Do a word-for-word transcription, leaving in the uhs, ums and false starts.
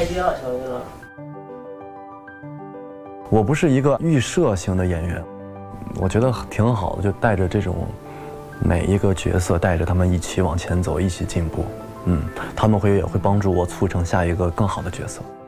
台阶了，小鱼哥。 我不是一个预设型的演员，我觉得挺好的，就带着这种每一个角色，带着他们一起往前走，一起进步。嗯，他们会也会帮助我促成下一个更好的角色。